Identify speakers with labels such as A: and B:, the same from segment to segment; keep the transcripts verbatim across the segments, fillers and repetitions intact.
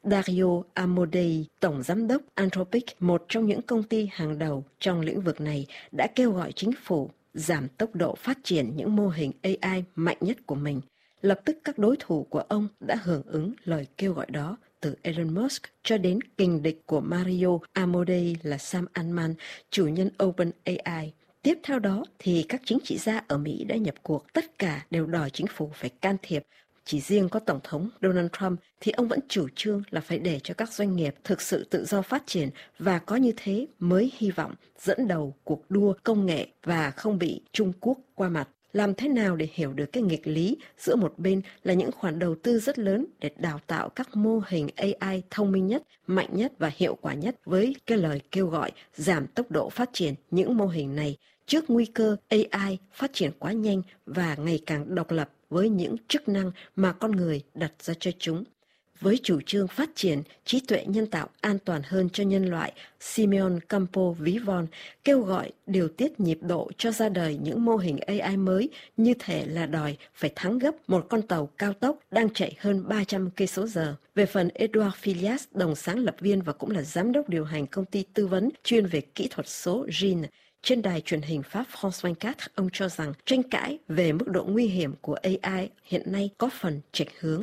A: Dario Amodei, tổng giám đốc Anthropic, một trong những công ty hàng đầu trong lĩnh vực này, đã kêu gọi chính phủ giảm tốc độ phát triển những mô hình a i mạnh nhất của mình. Lập tức các đối thủ của ông đã hưởng ứng lời kêu gọi đó, từ Elon Musk cho đến kình địch của Mario Amodei là Sam Altman, chủ nhân OpenAI. Tiếp theo đó thì các chính trị gia ở Mỹ đã nhập cuộc, tất cả đều đòi chính phủ phải can thiệp. Chỉ riêng có Tổng thống Donald Trump thì ông vẫn chủ trương là phải để cho các doanh nghiệp thực sự tự do phát triển, và có như thế mới hy vọng dẫn đầu cuộc đua công nghệ và không bị Trung Quốc qua mặt. Làm thế nào để hiểu được cái nghịch lý giữa một bên là những khoản đầu tư rất lớn để đào tạo các mô hình a i thông minh nhất, mạnh nhất và hiệu quả nhất, với cái lời kêu gọi giảm tốc độ phát triển những mô hình này trước nguy cơ a i phát triển quá nhanh và ngày càng độc lập với những chức năng mà con người đặt ra cho chúng. Với chủ trương phát triển trí tuệ nhân tạo an toàn hơn cho nhân loại, Simeon Campo ví von kêu gọi điều tiết nhịp độ cho ra đời những mô hình a i mới như thể là đòi phải thắng gấp một con tàu cao tốc đang chạy hơn ba trăm cây số giờ. Về phần Edouard Philias, đồng sáng lập viên và cũng là giám đốc điều hành công ty tư vấn chuyên về kỹ thuật số Gine, trên đài truyền hình Pháp France hai mươi bốn, ông cho rằng tranh cãi về mức độ nguy hiểm của a i hiện nay có phần chệch hướng.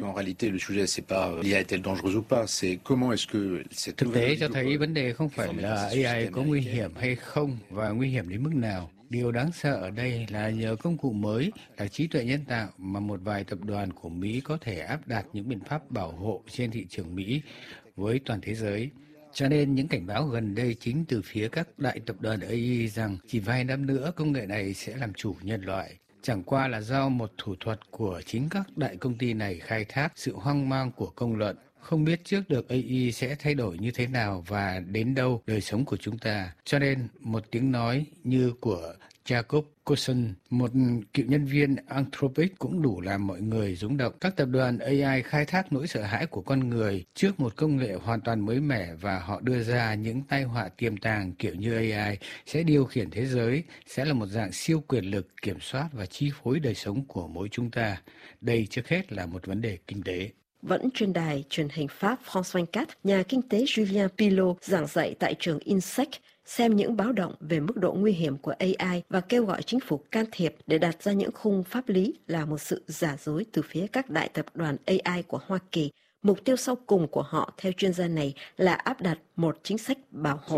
B: Thực tế cho thấy vấn đề không phải là a i có nguy hiểm hay không và nguy hiểm đến mức nào. Điều đáng sợ ở đây là nhờ công cụ mới là trí tuệ nhân tạo mà một vài tập đoàn của Mỹ có thể áp đặt những biện pháp bảo hộ trên thị trường Mỹ với toàn thế giới. Cho nên những cảnh báo gần đây chính từ phía các đại tập đoàn a i rằng chỉ vài năm nữa công nghệ này sẽ làm chủ nhân loại. Chẳng qua là do một thủ thuật của chính các đại công ty này khai thác sự hoang mang của công luận, không biết trước được a i sẽ thay đổi như thế nào và đến đâu đời sống của chúng ta. Cho nên một tiếng nói như của Jacob Coulson, một cựu nhân viên Anthropic, cũng đủ làm mọi người rung động. Các tập đoàn a i khai thác nỗi sợ hãi của con người trước một công nghệ hoàn toàn mới mẻ, và họ đưa ra những tai họa tiềm tàng kiểu như a i sẽ điều khiển thế giới, sẽ là một dạng siêu quyền lực kiểm soát và chi phối đời sống của mỗi chúng ta. Đây trước hết là một vấn đề kinh tế.
A: Vẫn trên đài truyền hình Pháp France hai mươi bốn, nhà kinh tế Julien Pilot giảng dạy tại trường INSEC xem những báo động về mức độ nguy hiểm của a i và kêu gọi chính phủ can thiệp để đặt ra những khung pháp lý là một sự giả dối từ phía các đại tập đoàn a i của Hoa Kỳ. Mục tiêu sau cùng của họ, theo chuyên gia này, là áp đặt một chính sách bảo hộ.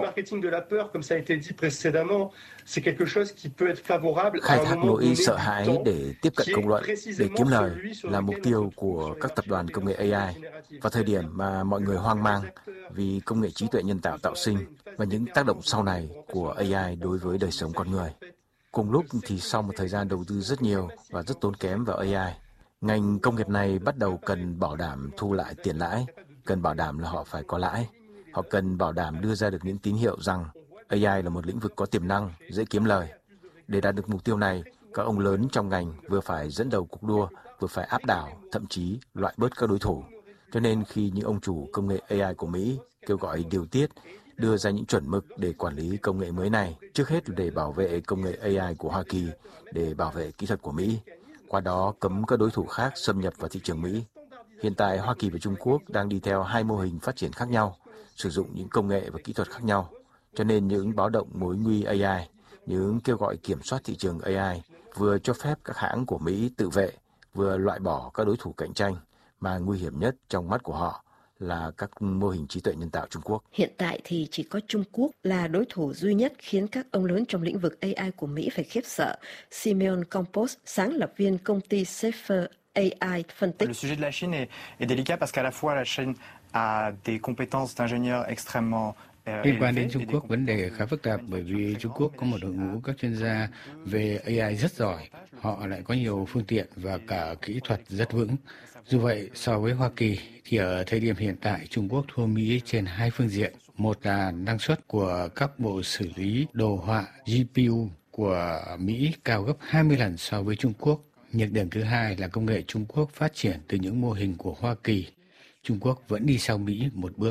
C: Khai thác nỗi sợ hãi để tiếp cận công luận, để kiếm lời là mục tiêu của các tập đoàn công nghệ a i vào thời điểm mà mọi người hoang mang vì công nghệ trí tuệ nhân tạo tạo sinh và những tác động sau này của a i đối với đời sống con người. Cùng lúc thì sau một thời gian đầu tư rất nhiều và rất tốn kém vào a i, ngành công nghiệp này bắt đầu cần bảo đảm thu lại tiền lãi, cần bảo đảm là họ phải có lãi. Họ cần bảo đảm đưa ra được những tín hiệu rằng a i là một lĩnh vực có tiềm năng, dễ kiếm lời. Để đạt được mục tiêu này, các ông lớn trong ngành vừa phải dẫn đầu cuộc đua, vừa phải áp đảo, thậm chí loại bớt các đối thủ. Cho nên khi những ông chủ công nghệ a i của Mỹ kêu gọi điều tiết, đưa ra những chuẩn mực để quản lý công nghệ mới này, trước hết là để bảo vệ công nghệ a i của Hoa Kỳ, để bảo vệ kỹ thuật của Mỹ, qua đó cấm các đối thủ khác xâm nhập vào thị trường Mỹ. Hiện tại, Hoa Kỳ và Trung Quốc đang đi theo hai mô hình phát triển khác nhau, sử dụng những công nghệ và kỹ thuật khác nhau. Cho nên những báo động mối nguy a i, những kêu gọi kiểm soát thị trường a i vừa cho phép các hãng của Mỹ tự vệ, vừa loại bỏ các đối thủ cạnh tranh, mà nguy hiểm nhất trong mắt của họ là các mô hình trí tuệ nhân tạo Trung Quốc.
A: Hiện tại thì chỉ có Trung Quốc là đối thủ duy nhất khiến các ông lớn trong lĩnh vực a i của Mỹ phải khiếp sợ. Simeon Campos, sáng lập viên công ty Safer a i, phân tích.
D: Le sujet de la Chine est, est délicat parce qu'à la fois la Chine a des compétences d'ingénieurs extrêmement
B: Liên quan đến Trung Quốc, vấn đề khá phức tạp bởi vì Trung Quốc có một đội ngũ các chuyên gia về a i rất giỏi. Họ lại có nhiều phương tiện và cả kỹ thuật rất vững. Dù vậy, so với Hoa Kỳ thì ở thời điểm hiện tại Trung Quốc thua Mỹ trên hai phương diện. Một là năng suất của các bộ xử lý đồ họa giê pê u của Mỹ cao gấp hai mươi lần so với Trung Quốc. Nhược điểm thứ hai là công nghệ Trung Quốc phát triển từ những mô hình của Hoa Kỳ. Trung Quốc vẫn đi sau Mỹ một bước.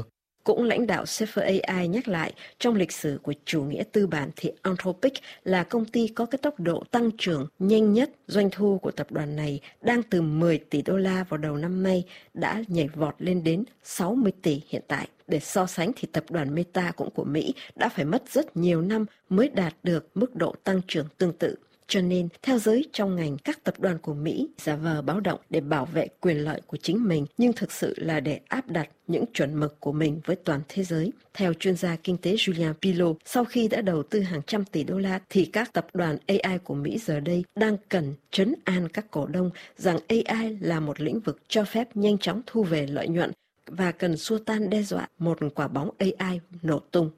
A: Cũng lãnh đạo Safer a i nhắc lại, trong lịch sử của chủ nghĩa tư bản thì Anthropic là công ty có cái tốc độ tăng trưởng nhanh nhất. Doanh thu của tập đoàn này đang từ mười tỷ đô la vào đầu năm nay đã nhảy vọt lên đến sáu mươi tỷ hiện tại. Để so sánh thì tập đoàn Meta cũng của Mỹ đã phải mất rất nhiều năm mới đạt được mức độ tăng trưởng tương tự. Cho nên, theo giới trong ngành, các tập đoàn của Mỹ giả vờ báo động để bảo vệ quyền lợi của chính mình, nhưng thực sự là để áp đặt những chuẩn mực của mình với toàn thế giới. Theo chuyên gia kinh tế Julian Pillow, sau khi đã đầu tư hàng trăm tỷ đô la, thì các tập đoàn a i của Mỹ giờ đây đang cần trấn an các cổ đông rằng a i là một lĩnh vực cho phép nhanh chóng thu về lợi nhuận và cần xua tan đe dọa một quả bóng a i nổ tung.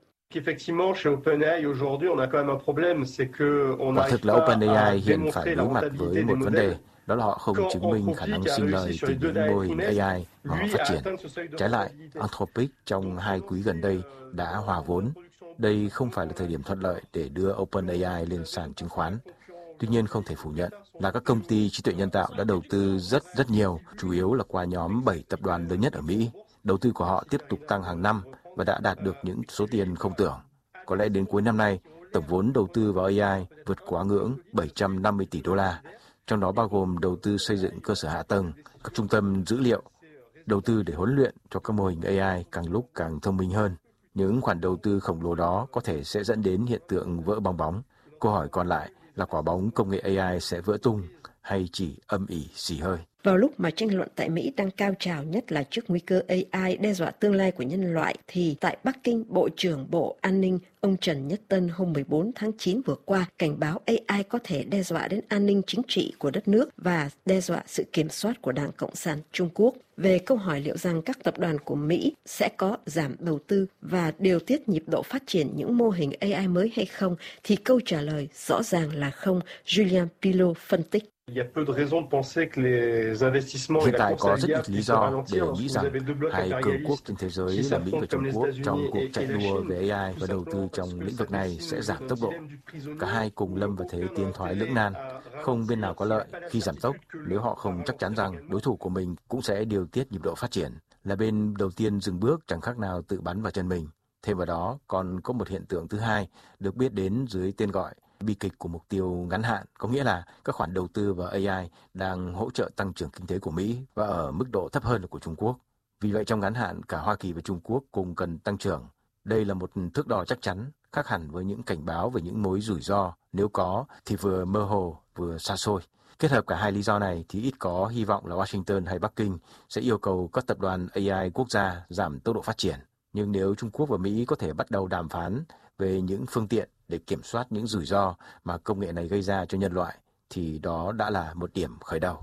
C: Quả thực là OpenAI hiện phải đối mặt với một vấn đề, đó là họ không chứng minh khả năng sinh lời từ những mô hình a i mà họ phát triển. Trái lại, Anthropic trong hai quý gần đây đã hòa vốn. Đây không phải là thời điểm thuận lợi để đưa OpenAI lên sàn chứng khoán. Tuy nhiên không thể phủ nhận là các công ty trí tuệ nhân tạo đã đầu tư rất rất nhiều, chủ yếu là qua nhóm bảy tập đoàn lớn nhất ở Mỹ. Đầu tư của họ tiếp tục tăng hàng năm và đã đạt được những số tiền không tưởng. Có lẽ đến cuối năm nay, tổng vốn đầu tư vào a i vượt quá ngưỡng bảy trăm năm mươi tỷ đô la, trong đó bao gồm đầu tư xây dựng cơ sở hạ tầng, các trung tâm dữ liệu, đầu tư để huấn luyện cho các mô hình a i càng lúc càng thông minh hơn. Những khoản đầu tư khổng lồ đó có thể sẽ dẫn đến hiện tượng vỡ bong bóng. Câu hỏi còn lại là quả bóng công nghệ a i sẽ vỡ tung hay chỉ âm ỉ xì hơi.
A: Vào lúc mà tranh luận tại Mỹ đang cao trào, nhất là trước nguy cơ a i đe dọa tương lai của nhân loại, thì tại Bắc Kinh, Bộ trưởng Bộ An ninh ông Trần Nhất Tân hôm mười bốn tháng chín vừa qua cảnh báo a i có thể đe dọa đến an ninh chính trị của đất nước và đe dọa sự kiểm soát của Đảng Cộng sản Trung Quốc. Về câu hỏi liệu rằng các tập đoàn của Mỹ sẽ có giảm đầu tư và điều tiết nhịp độ phát triển những mô hình a i mới hay không, thì câu trả lời rõ ràng là không, Julian Pillow phân tích.
C: Hiện tại có rất ít lý do để nghĩ rằng hai cường quốc trên thế giới là Mỹ và Trung Quốc trong cuộc chạy đua về a i và đầu tư trong lĩnh vực này sẽ giảm tốc độ. Cả hai cùng lâm vào thế tiến thoái lưỡng nan, không bên nào có lợi khi giảm tốc nếu họ không chắc chắn rằng đối thủ của mình cũng sẽ điều tiết nhịp độ phát triển. Là bên đầu tiên dừng bước chẳng khác nào tự bắn vào chân mình. Thêm vào đó còn có một hiện tượng thứ hai được biết đến dưới tên gọi bi kịch của mục tiêu ngắn hạn, có nghĩa là các khoản đầu tư vào a i đang hỗ trợ tăng trưởng kinh tế của Mỹ và ở mức độ thấp hơn là của Trung Quốc. Vì vậy trong ngắn hạn, cả Hoa Kỳ và Trung Quốc cùng cần tăng trưởng. Đây là một thước đo chắc chắn, khác hẳn với những cảnh báo về những mối rủi ro, nếu có thì vừa mơ hồ vừa xa xôi. Kết hợp cả hai lý do này thì ít có hy vọng là Washington hay Bắc Kinh sẽ yêu cầu các tập đoàn a i quốc gia giảm tốc độ phát triển. Nhưng nếu Trung Quốc và Mỹ có thể bắt đầu đàm phán về những phương tiện để kiểm soát những rủi ro mà công nghệ này gây ra cho nhân loại, thì đó đã là một điểm khởi đầu.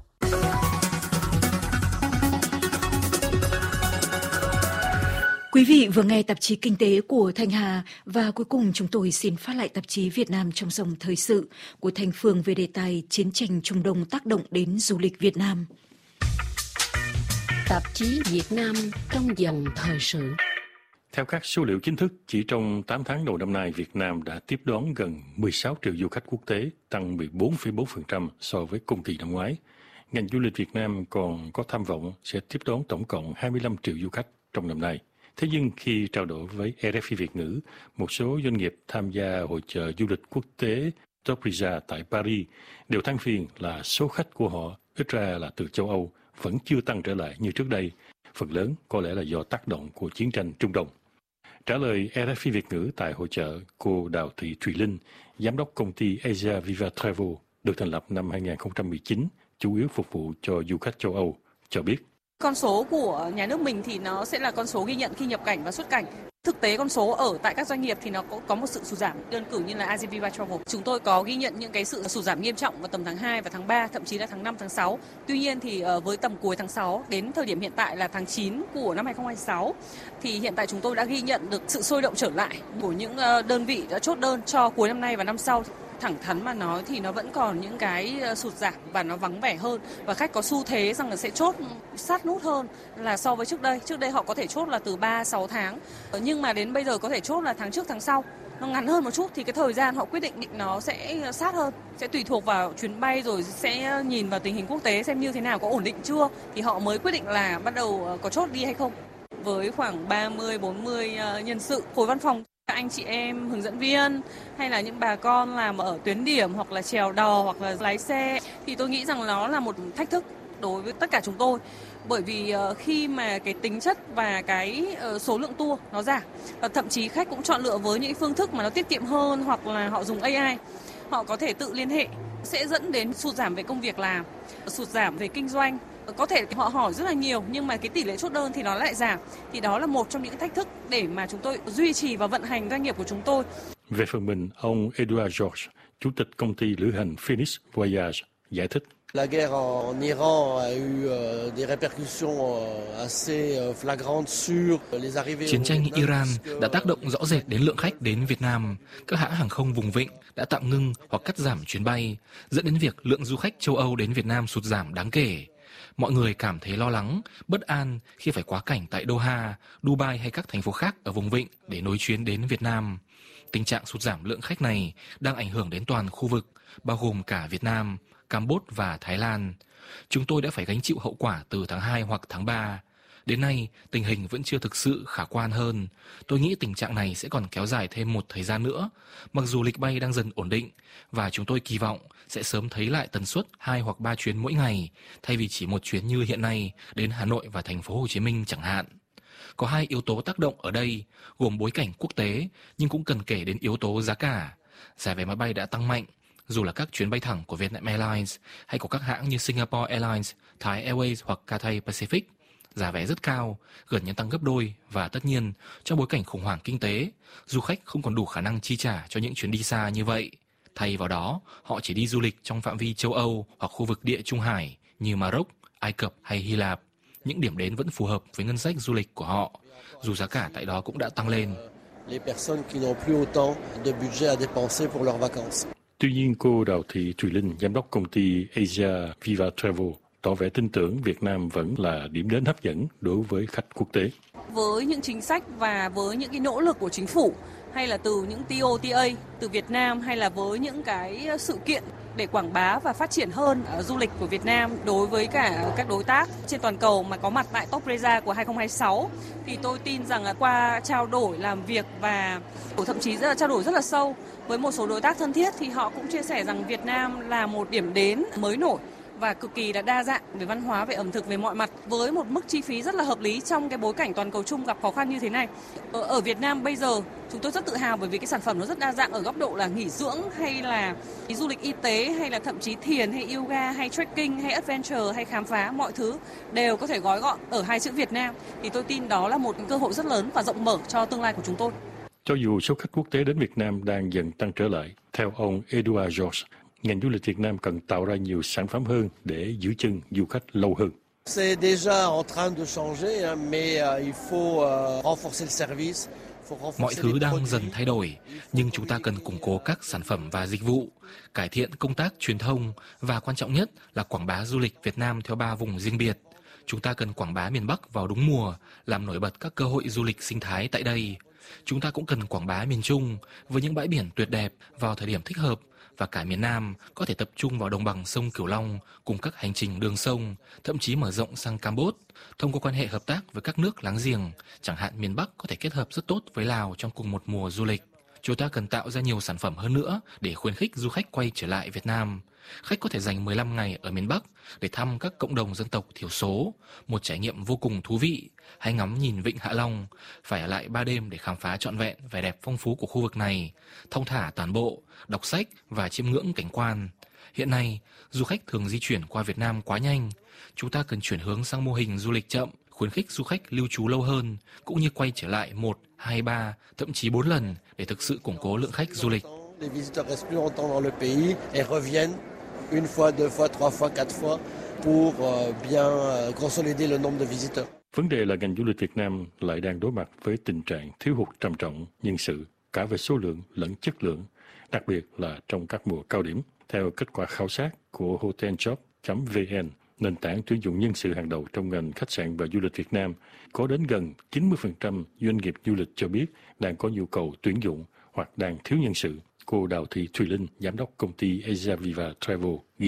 E: Quý vị vừa nghe tạp chí Kinh tế của Thanh Hà, và cuối cùng chúng tôi xin phát lại tạp chí Việt Nam trong dòng thời sự của Thanh Phương về đề tài chiến tranh Trung Đông tác động đến du lịch Việt Nam.
F: Tạp chí Việt Nam trong dòng thời sự.
G: Theo các số liệu chính thức, chỉ trong tám tháng đầu năm nay, Việt Nam đã tiếp đón gần mười sáu triệu du khách quốc tế, tăng mười bốn phẩy bốn phần trăm so với cùng kỳ năm ngoái. Ngành du lịch Việt Nam còn có tham vọng sẽ tiếp đón tổng cộng hai mươi lăm triệu du khách trong năm nay. Thế nhưng khi trao đổi với rờ ép i Việt ngữ, một số doanh nghiệp tham gia hội chợ du lịch quốc tế Toprisa tại Paris đều than phiền là số khách của họ, ít ra là từ châu Âu, vẫn chưa tăng trở lại như trước đây. Phần lớn có lẽ là do tác động của chiến tranh Trung Đông. Trả lời rờ ép i Việt ngữ tại hội chợ, cô Đào Thị Thùy Linh, giám đốc công ty Asia Viva Travel, được thành lập năm hai không một chín, chủ yếu phục vụ cho du khách châu Âu, cho biết.
H: Con số của nhà nước mình thì nó sẽ là con số ghi nhận khi nhập cảnh và xuất cảnh. Thực tế con số ở tại các doanh nghiệp thì nó có, có một sự sụt giảm. Đơn cử như là Asia Viva Travel, chúng tôi có ghi nhận những cái sự sụt giảm nghiêm trọng vào tầm tháng hai và tháng ba, thậm chí là tháng năm, tháng sáu. Tuy nhiên thì với tầm cuối tháng sáu đến thời điểm hiện tại là tháng chín của năm hai không hai sáu thì hiện tại chúng tôi đã ghi nhận được sự sôi động trở lại của những đơn vị đã chốt đơn cho cuối năm nay và năm sau. Thẳng thắn mà nói thì nó vẫn còn những cái sụt giảm và nó vắng vẻ hơn, và khách có xu thế rằng là sẽ chốt sát nút hơn là so với trước đây. Trước đây họ có thể chốt là từ ba sáu tháng, nhưng mà đến bây giờ có thể chốt là tháng trước tháng sau. Nó ngắn hơn một chút thì cái thời gian họ quyết định định nó sẽ sát hơn, sẽ tùy thuộc vào chuyến bay, rồi sẽ nhìn vào tình hình quốc tế xem như thế nào, có ổn định chưa thì họ mới quyết định là bắt đầu có chốt đi hay không. với khoảng ba mươi bốn mươi nhân sự khối văn phòng. Các anh chị em hướng dẫn viên hay là những bà con làm ở tuyến điểm hoặc là chèo đò hoặc là lái xe thì tôi nghĩ rằng nó là một thách thức đối với tất cả chúng tôi. Bởi vì khi mà cái tính chất và cái số lượng tour nó giảm, và thậm chí khách cũng chọn lựa với những phương thức mà nó tiết kiệm hơn hoặc là họ dùng a i, họ có thể tự liên hệ, sẽ dẫn đến sụt giảm về công việc làm, sụt giảm về kinh doanh. Có thể họ hỏi rất là nhiều nhưng mà cái tỷ lệ chốt đơn thì nó lại giảm. Thì đó là một trong những thách thức để mà chúng tôi duy trì và vận hành doanh nghiệp của chúng tôi.
G: Về phần mình, ông Edouard Georges, chủ tịch công ty lữ hành Phoenix Voyage, giải thích.
I: La guerre en Iran a eu des répercussions assez flagrantes sur les arrivées.
J: Chiến tranh Iran đã tác động rõ rệt đến lượng khách đến Việt Nam. Các hãng hàng không vùng vịnh đã tạm ngưng hoặc cắt giảm chuyến bay, dẫn đến việc lượng du khách châu Âu đến Việt Nam sụt giảm đáng kể. Mọi người cảm thấy lo lắng, bất an khi phải quá cảnh tại Doha, Dubai hay các thành phố khác ở vùng vịnh để nối chuyến đến Việt Nam. Tình trạng sụt giảm lượng khách này đang ảnh hưởng đến toàn khu vực, bao gồm cả Việt Nam, Campuchia và Thái Lan. Chúng tôi đã phải gánh chịu hậu quả từ tháng hai hoặc tháng ba. Đến nay, tình hình vẫn chưa thực sự khả quan hơn. Tôi nghĩ tình trạng này sẽ còn kéo dài thêm một thời gian nữa, mặc dù lịch bay đang dần ổn định, và chúng tôi kỳ vọng sẽ sớm thấy lại tần suất hai hoặc ba chuyến mỗi ngày, thay vì chỉ một chuyến như hiện nay đến Hà Nội và thành phố Hồ Chí Minh chẳng hạn. Có hai yếu tố tác động ở đây, gồm bối cảnh quốc tế, nhưng cũng cần kể đến yếu tố giá cả. Giá vé máy bay đã tăng mạnh, dù là các chuyến bay thẳng của Vietnam Airlines hay của các hãng như Singapore Airlines, Thai Airways hoặc Cathay Pacific. Giá vé rất cao, gần như tăng gấp đôi, và tất nhiên, trong bối cảnh khủng hoảng kinh tế, du khách không còn đủ khả năng chi trả cho những chuyến đi xa như vậy. Thay vào đó, họ chỉ đi du lịch trong phạm vi châu Âu hoặc khu vực Địa Trung Hải như Maroc, Ai Cập hay Hy Lạp. Những điểm đến vẫn phù hợp với ngân sách du lịch của họ, dù giá cả tại đó cũng đã tăng lên.
G: Tuy nhiên, cô Đào Thị Thùy Linh, giám đốc công ty Asia Viva Travel, tỏ vẻ tin tưởng Việt Nam vẫn là điểm đến hấp dẫn đối với khách quốc tế.
H: Với những chính sách và với những cái nỗ lực của chính phủ, hay là từ những tê o tê a từ Việt Nam, hay là với những cái sự kiện để quảng bá và phát triển hơn du lịch của Việt Nam đối với cả các đối tác trên toàn cầu mà có mặt tại Topresa của hai không hai sáu, thì tôi tin rằng là qua trao đổi làm việc và thậm chí rất là trao đổi rất là sâu với một số đối tác thân thiết, thì họ cũng chia sẻ rằng Việt Nam là một điểm đến mới nổi và cực kỳ là đa dạng về văn hóa, về ẩm thực, về mọi mặt, với một mức chi phí rất là hợp lý trong cái bối cảnh toàn cầu chung gặp khó khăn như thế này. Ở, ở Việt Nam bây giờ chúng tôi rất tự hào bởi vì cái sản phẩm nó rất đa dạng ở góc độ là nghỉ dưỡng, hay là du lịch y tế, hay là thậm chí thiền, hay yoga, hay trekking, hay adventure, hay khám phá, mọi thứ đều có thể gói gọn ở hai chữ Việt Nam. Thì tôi tin đó là một cơ hội rất lớn và rộng mở cho tương lai của chúng tôi.
G: Cho dù số khách quốc tế đến Việt Nam đang dần tăng trở lại, theo ông Edouard Georges, ngành du lịch Việt Nam cần tạo ra nhiều sản phẩm hơn để giữ chân du khách lâu hơn.
I: C'est déjà en train de changer, mais il faut renforcer le service.
J: Mọi thứ đang dần thay đổi, nhưng chúng ta cần củng cố các sản phẩm và dịch vụ, cải thiện công tác truyền thông và quan trọng nhất là quảng bá du lịch Việt Nam theo ba vùng riêng biệt. Chúng ta cần quảng bá miền Bắc vào đúng mùa, làm nổi bật các cơ hội du lịch sinh thái tại đây. Chúng ta cũng cần quảng bá miền Trung với những bãi biển tuyệt đẹp vào thời điểm thích hợp, và cả miền Nam có thể tập trung vào đồng bằng sông Cửu Long cùng các hành trình đường sông, thậm chí mở rộng sang Campuchia, thông qua quan hệ hợp tác với các nước láng giềng, chẳng hạn miền Bắc có thể kết hợp rất tốt với Lào trong cùng một mùa du lịch. Chúng ta cần tạo ra nhiều sản phẩm hơn nữa để khuyến khích du khách quay trở lại Việt Nam. Khách có thể dành mười lăm ngày ở miền Bắc để thăm các cộng đồng dân tộc thiểu số, một trải nghiệm vô cùng thú vị, hay ngắm nhìn vịnh Hạ Long, phải ở lại ba đêm để khám phá trọn vẹn vẻ đẹp phong phú của khu vực này, thong thả tản bộ, đọc sách và chiêm ngưỡng cảnh quan. Hiện nay, du khách thường di chuyển qua Việt Nam quá nhanh. Chúng ta cần chuyển hướng sang mô hình du lịch chậm, khuyến khích du khách lưu trú lâu hơn, cũng như quay trở lại một, hai, ba, thậm chí bốn lần để thực sự củng cố lượng khách du lịch.
I: Une fois, deux fois, trois fois, quatre fois pour bien consolider le nombre de visiteurs.
G: Vấn đề là ngành du lịch Việt Nam lại đang đối mặt với tình trạng thiếu hụt trầm trọng nhân sự, cả về số lượng lẫn chất lượng, đặc biệt là trong các mùa cao điểm. Theo kết quả khảo sát của hoteljob chấm vn, nền tảng tuyển dụng nhân sự hàng đầu trong ngành khách sạn và du lịch Việt Nam, có đến gần chín mươi phần trăm doanh nghiệp du lịch cho biết đang có nhu cầu tuyển dụng hoặc đang thiếu nhân sự. Cô Đào Thị Thùy Linh, giám đốc công ty Asia Viva Travel, ghi nhận.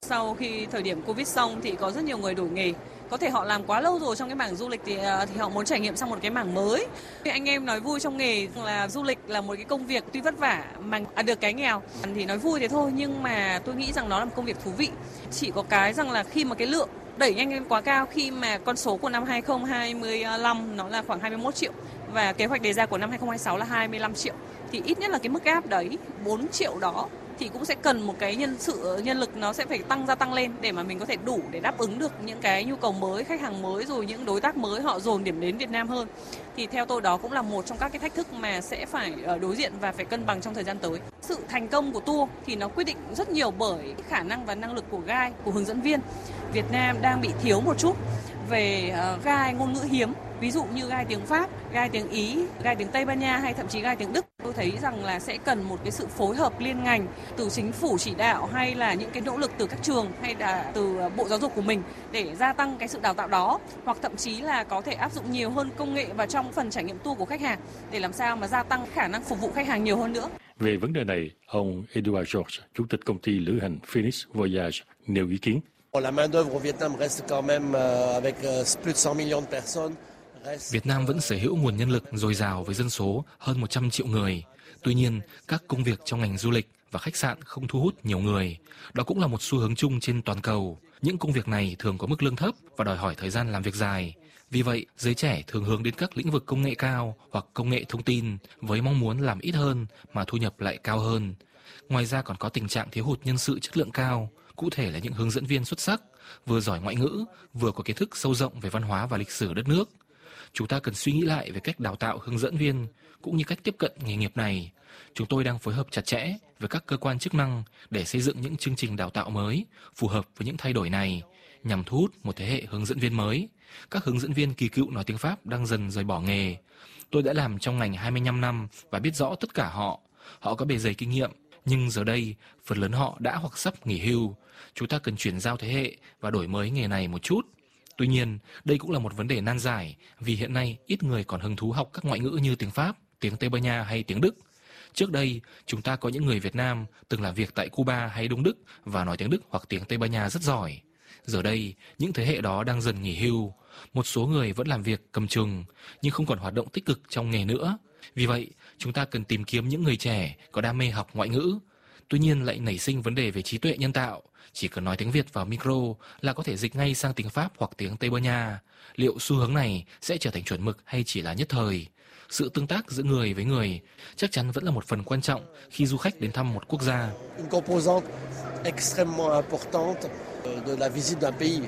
H: Sau khi thời điểm Covid xong thì có rất nhiều người đổi nghề. Có thể họ làm quá lâu rồi trong cái mảng du lịch thì thì họ muốn trải nghiệm sang một cái mảng mới. Anh em nói vui trong nghề là du lịch là một cái công việc tuy vất vả mà à, được cái nghèo thì nói vui thế thôi, nhưng mà tôi nghĩ rằng nó là một công việc thú vị. Chỉ có cái rằng là khi mà cái lượng đẩy nhanh lên quá cao, khi mà con số của năm hai không hai lăm nó là khoảng hai mươi mốt triệu và kế hoạch đề ra của năm hai không hai sáu là hai mươi lăm triệu, thì ít nhất là cái mức gap đấy bốn triệu đó thì cũng sẽ cần một cái nhân sự nhân lực nó sẽ phải tăng gia tăng lên để mà mình có thể đủ để đáp ứng được những cái nhu cầu mới, khách hàng mới, rồi những đối tác mới họ dồn điểm đến Việt Nam hơn. Thì theo tôi đó cũng là một trong các cái thách thức mà sẽ phải đối diện và phải cân bằng trong thời gian tới. Sự thành công của tour thì nó quyết định rất nhiều bởi khả năng và năng lực của guide, của hướng dẫn viên. Việt Nam đang bị thiếu một chút về guide ngôn ngữ hiếm, ví dụ như guide tiếng Pháp, guide tiếng Ý, guide tiếng Tây Ban Nha hay thậm chí guide tiếng Đức. Tôi thấy rằng là sẽ cần một cái sự phối hợp liên ngành từ chính phủ chỉ đạo hay là những cái nỗ lực từ các trường hay là từ Bộ Giáo dục của mình để gia tăng cái sự đào tạo đó, hoặc thậm chí là có thể áp dụng nhiều hơn công nghệ vào trong phần trải nghiệm tour của khách hàng để làm sao mà gia tăng khả năng phục vụ khách hàng nhiều hơn nữa.
G: Về vấn đề này, ông Edouard Georges, chủ tịch công ty lữ hành Phoenix Voyage nêu ý kiến.
I: La main-d'œuvre au Vietnam reste quand même avec plus de cent millions de personnes.
J: Việt Nam vẫn sở hữu nguồn nhân lực dồi dào với dân số hơn một trăm triệu người. Tuy nhiên, các công việc trong ngành du lịch và khách sạn không thu hút nhiều người. Đó cũng là một xu hướng chung trên toàn cầu. Những công việc này thường có mức lương thấp và đòi hỏi thời gian làm việc dài. Vì vậy, giới trẻ thường hướng đến các lĩnh vực công nghệ cao hoặc công nghệ thông tin với mong muốn làm ít hơn mà thu nhập lại cao hơn. Ngoài ra còn có tình trạng thiếu hụt nhân sự chất lượng cao, cụ thể là những hướng dẫn viên xuất sắc, vừa giỏi ngoại ngữ, vừa có kiến thức sâu rộng về văn hóa và lịch sử đất nước. Chúng ta cần suy nghĩ lại về cách đào tạo hướng dẫn viên cũng như cách tiếp cận nghề nghiệp này. Chúng tôi đang phối hợp chặt chẽ với các cơ quan chức năng để xây dựng những chương trình đào tạo mới phù hợp với những thay đổi này nhằm thu hút một thế hệ hướng dẫn viên mới. Các hướng dẫn viên kỳ cựu nói tiếng Pháp đang dần rời bỏ nghề. Tôi đã làm trong ngành hai mươi lăm năm và biết rõ tất cả họ. Họ có bề dày kinh nghiệm, nhưng giờ đây phần lớn họ đã hoặc sắp nghỉ hưu. Chúng ta cần chuyển giao thế hệ và đổi mới nghề này một chút. Tuy nhiên, đây cũng là một vấn đề nan giải vì hiện nay ít người còn hứng thú học các ngoại ngữ như tiếng Pháp, tiếng Tây Ban Nha hay tiếng Đức. Trước đây, chúng ta có những người Việt Nam từng làm việc tại Cuba hay Đông Đức và nói tiếng Đức hoặc tiếng Tây Ban Nha rất giỏi. Giờ đây, những thế hệ đó đang dần nghỉ hưu. Một số người vẫn làm việc cầm chừng nhưng không còn hoạt động tích cực trong nghề nữa. Vì vậy, chúng ta cần tìm kiếm những người trẻ có đam mê học ngoại ngữ. Tuy nhiên lại nảy sinh vấn đề về trí tuệ nhân tạo. Chỉ cần nói tiếng Việt vào micro là có thể dịch ngay sang tiếng Pháp hoặc tiếng Tây Ban Nha. Liệu xu hướng này sẽ trở thành chuẩn mực hay chỉ là nhất thời? Sự tương tác giữa người với người chắc chắn vẫn là một phần quan trọng khi du khách đến thăm một quốc gia.
I: Une composante extrêmement importante de la visite d'un pays.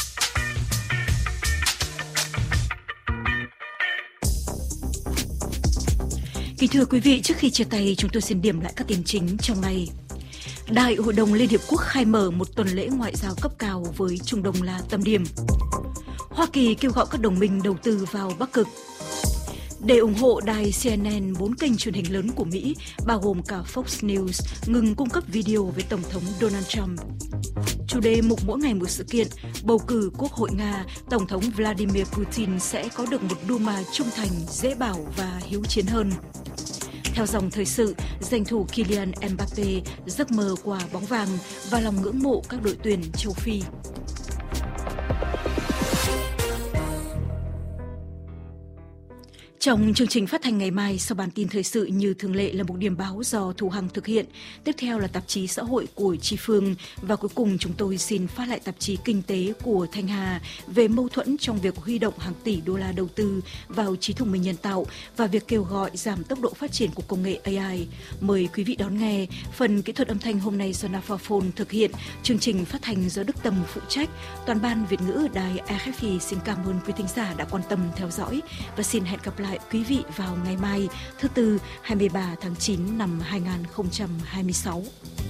E: Kính thưa quý vị, trước khi chia tay, chúng tôi xin điểm lại các tin chính trong ngày. Đại hội đồng Liên Hiệp Quốc khai mở một tuần lễ ngoại giao cấp cao với Trung Đông là tâm điểm. Hoa Kỳ kêu gọi các đồng minh đầu tư vào Bắc Cực. Để ủng hộ đài xê en en, bốn kênh truyền hình lớn của Mỹ, bao gồm cả Fox News, ngừng cung cấp video với Tổng thống Donald Trump. Chủ đề mục mỗi ngày một sự kiện, bầu cử Quốc hội Nga, Tổng thống Vladimir Putin sẽ có được một Duma trung thành, dễ bảo và hiếu chiến hơn. Theo dòng thời sự, danh thủ Kylian Mbappé giấc mơ quả bóng vàng và lòng ngưỡng mộ các đội tuyển châu Phi. Trong chương trình phát thanh ngày mai, sau bản tin thời sự như thường lệ là một điểm báo do Thu Hằng thực hiện. Tiếp theo là tạp chí xã hội của Chi Phương. Và cuối cùng chúng tôi xin phát lại tạp chí kinh tế của Thanh Hà về mâu thuẫn trong việc huy động hàng tỷ đô la đầu tư vào trí thông minh nhân tạo và việc kêu gọi giảm tốc độ phát triển của công nghệ a i. Mời quý vị đón nghe. Phần kỹ thuật âm thanh hôm nay do Nafaphone thực hiện. Chương trình phát thanh do Đức Tâm phụ trách. Toàn ban Việt ngữ đài a ép pê xin cảm ơn quý thính giả đã quan tâm theo dõi và xin hẹn gặp lại quý vị vào ngày mai, thứ Tư, hai mươi ba tháng chín năm hai nghìn không trăm hai mươi sáu.